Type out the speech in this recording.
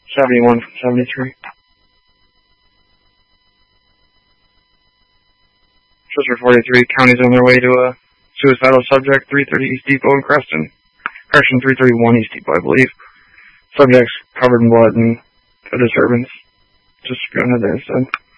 71 from 73. Sister 43, counties on their way to a suicidal subject, 330 East Depot in Creston. Correction, 331 East Depot, I believe. Subjects covered in blood and a disturbance. Just going to this.